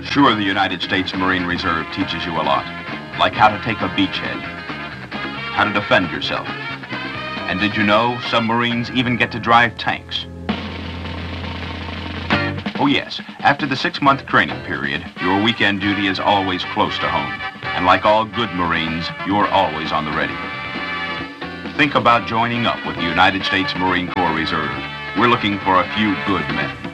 Sure, the United States Marine Reserve teaches you a lot, like how to take a beachhead, how to defend yourself. And did you know some Marines even get to drive tanks? Oh yes, after the 6-month training period, your weekend duty is always close to home. And like all good Marines, you're always on the ready. Think about joining up with the United States Marine Corps Reserve. We're looking for a few good men.